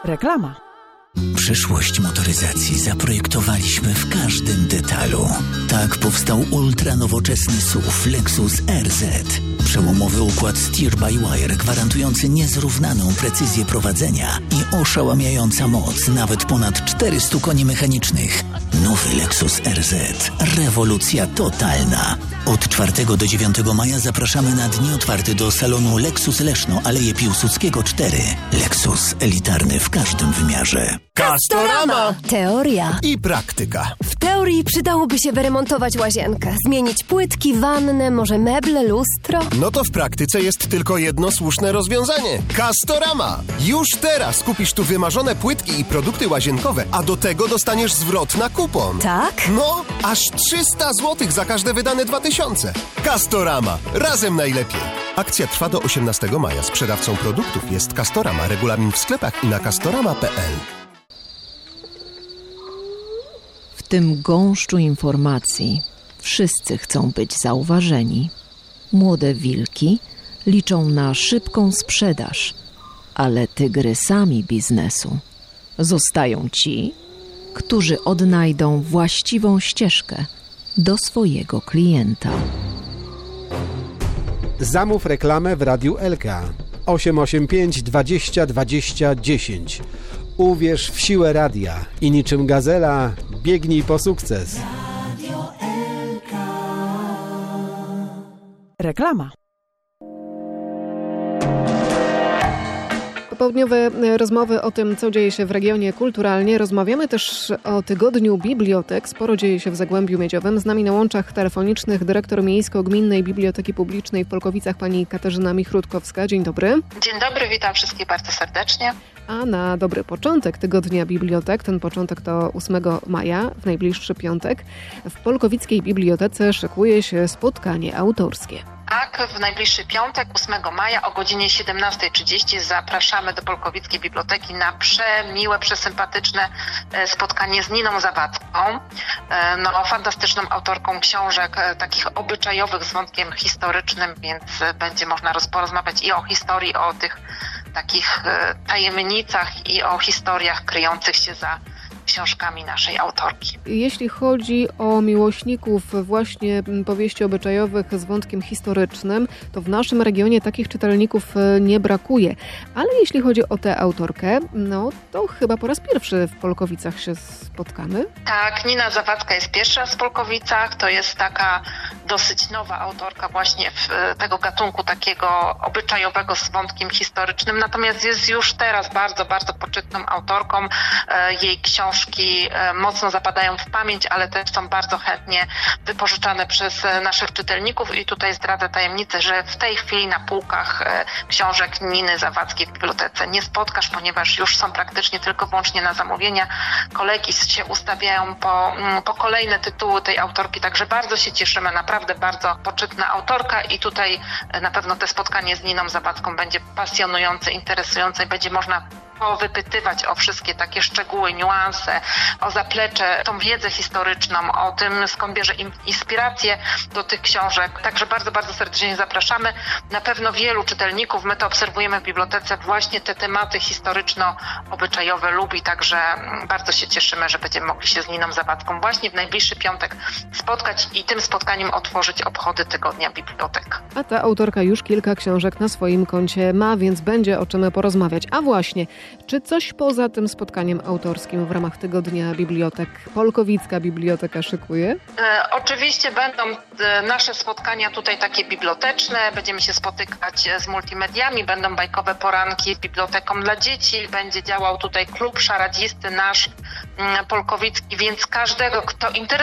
Reklama. Przyszłość motoryzacji zaprojektowaliśmy w każdym detalu. Tak powstał ultranowoczesny SUV Lexus RZ. Przełomowy układ steer-by-wire gwarantujący niezrównaną precyzję prowadzenia i oszałamiająca moc nawet ponad 400 koni mechanicznych. Nowy Lexus RZ. Rewolucja totalna. Od 4 do 9 maja zapraszamy na dni otwarte do salonu Lexus Leszno, Aleje Piłsudskiego 4. Lexus elitarny w każdym wymiarze. Castorama! Teoria I praktyka. W teorii przydałoby się wyremontować łazienkę, zmienić płytki, wannę, może meble, lustro. No to w praktyce jest tylko jedno słuszne rozwiązanie. Castorama! Już teraz kupisz tu wymarzone płytki i produkty łazienkowe, a do tego dostaniesz zwrot na kupon. Tak? No, aż 300 zł za każde wydane 2000. Castorama. Razem najlepiej. Akcja trwa do 18 maja. Sprzedawcą produktów jest Castorama. Regulamin w sklepach i na castorama.pl. W tym gąszczu informacji wszyscy chcą być zauważeni. Młode wilki liczą na szybką sprzedaż, ale tygrysami biznesu zostają ci, którzy odnajdą właściwą ścieżkę do swojego klienta. Zamów reklamę w Radiu LK 885 20 20 10. Uwierz w siłę radia i niczym gazela biegnij po sukces. Reklama. Popołudniowe rozmowy o tym, co dzieje się w regionie kulturalnie. Rozmawiamy też o tygodniu bibliotek. Sporo dzieje się w Zagłębiu Miedziowym. Z nami na łączach telefonicznych dyrektor Miejsko-Gminnej Biblioteki Publicznej w Polkowicach pani Katarzyna Michrutkowska. Dzień dobry. Dzień dobry, witam wszystkich bardzo serdecznie. A na dobry początek tygodnia bibliotek, ten początek to 8 maja, w najbliższy piątek, w Polkowickiej Bibliotece szykuje się spotkanie autorskie. Tak, w najbliższy piątek, 8 maja o godzinie 17:30 zapraszamy do Polkowickiej Biblioteki na przemiłe, przesympatyczne spotkanie z Niną Zawadzką, fantastyczną autorką książek takich obyczajowych z wątkiem historycznym, więc będzie można porozmawiać i o historii, o tych takich tajemnicach i o historiach kryjących się za książkami naszej autorki. Jeśli chodzi o miłośników właśnie powieści obyczajowych z wątkiem historycznym, to w naszym regionie takich czytelników nie brakuje. Ale jeśli chodzi o tę autorkę, to chyba po raz pierwszy w Polkowicach się spotkamy. Tak, Nina Zawadzka jest pierwsza w Polkowicach. To jest taka dosyć nowa autorka właśnie tego gatunku takiego obyczajowego z wątkiem historycznym. Natomiast jest już teraz bardzo, bardzo poczytną autorką. Jej książki mocno zapadają w pamięć, ale też są bardzo chętnie wypożyczane przez naszych czytelników i tutaj zdradzę tajemnicę, że w tej chwili na półkach książek Niny Zawadzkiej w bibliotece nie spotkasz, ponieważ już są praktycznie tylko wyłącznie na zamówienia. Kolegi się ustawiają po kolejne tytuły tej autorki, także bardzo się cieszymy, naprawdę bardzo poczytna autorka i tutaj na pewno to spotkanie z Niną Zawadzką będzie pasjonujące, interesujące i będzie można powypytywać o wszystkie takie szczegóły, niuanse, o zaplecze, tą wiedzę historyczną, o tym, skąd bierze inspirację do tych książek. Także bardzo, bardzo serdecznie zapraszamy. Na pewno wielu czytelników, my to obserwujemy w bibliotece, właśnie te tematy historyczno-obyczajowe lubi, także bardzo się cieszymy, że będziemy mogli się z Niną Zawadzką właśnie w najbliższy piątek spotkać i tym spotkaniem otworzyć obchody Tygodnia Bibliotek. A ta autorka już kilka książek na swoim koncie ma, więc będzie o czym porozmawiać. A właśnie, czy coś poza tym spotkaniem autorskim w ramach Tygodnia Bibliotek Polkowicka Biblioteka szykuje? Oczywiście będą nasze spotkania tutaj takie biblioteczne, będziemy się spotykać z multimediami, będą bajkowe poranki z biblioteką dla dzieci, będzie działał tutaj klub szaradzisty nasz polkowicki, więc każdego, kto interesuje